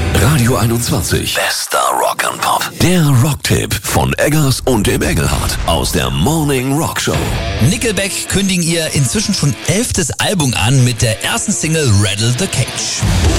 Radio 21. Bester Rock and Pop. Der Rocktipp von Eggers und dem Engelhardt aus der Morning Rock Show. Nickelback kündigen ihr inzwischen schon 11. Album an mit der ersten Single Rattle the Cage.